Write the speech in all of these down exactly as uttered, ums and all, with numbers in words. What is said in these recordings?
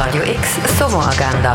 Radio X Sommeragenda.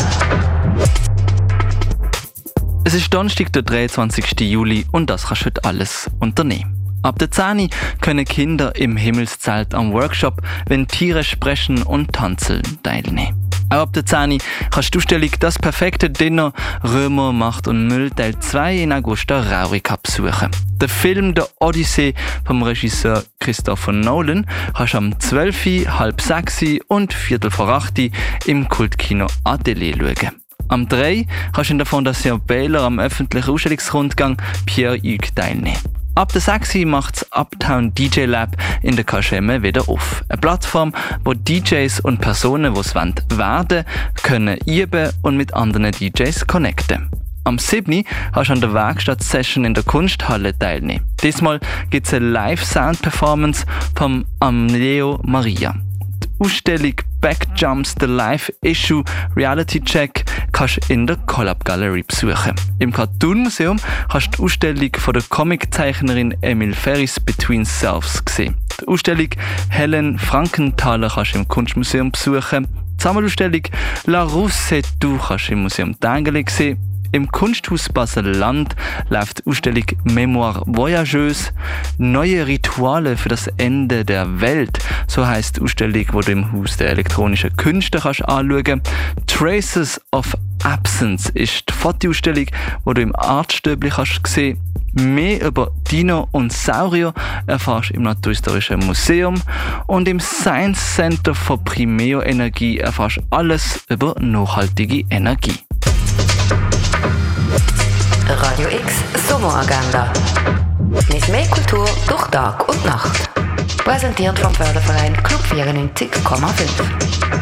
Es ist Donnerstag, der dreiundzwanzigsten Juli und das kannst du heute alles unternehmen. Ab der zehn Uhr können Kinder im Himmelszelt am Workshop «Wenn Tiere sprechen und tanzen» teilnehmen. Auch ab der zehn Uhr kannst du die Ausstellung «Das perfekte Dinner Römer, Macht und Müll» Teil zwei in Augusta Raurica besuchen. Der Film «Der Odyssee» vom Regisseur Christopher Nolan kannst du am zwölf Uhr, halb sechs Uhr und viertel vor acht Uhr im Kultkino Atelier schauen. Am drei Uhr kannst du in der Fondation Baylor am öffentlichen Ausstellungsrundgang Pierre-Hugues teilnehmen. Ab der sechs Uhr macht das Uptown D J Lab in der Kaschemme wieder auf. Eine Plattform, wo D Js und Personen, die es werden wollen, können üben und mit anderen D Js connecten. Am sieben Uhr kannst du an der Werkstatt-Session in der Kunsthalle teilnehmen. Diesmal gibt es eine Live-Sound-Performance vom Amleo Maria. Die Ausstellung Backjumps The Live Issue Reality Check kannst du in der Collab Gallery besuchen. Im Cartoon Museum kannst du die Ausstellung von der Comiczeichnerin Emil Ferris Between Selves sehen. Die Ausstellung Helen Frankenthaler kannst du im Kunstmuseum besuchen. Die Sammelausstellung La Rousse du kannst du im Museum Tengeli sehen. Im Kunsthaus Basel-Land läuft die Ausstellung Mémoire Voyageuse. Neue Rituale für das Ende der Welt. So heisst die Ausstellung, die du im Haus der elektronischen Künste kannst anschauen. Traces of Absence ist die Fotoausstellung, die du im Artstöbli kannst sehen. Mehr über Dino und Saurier erfährst du im Naturhistorischen Museum. Und im Science Center für Primeo Energie erfährst du alles über nachhaltige Energie. Radio X Sommeragenda. Mit mehr Kultur durch Tag und Nacht. Präsentiert vom Förderverein Club vierundneunzig Komma fünf.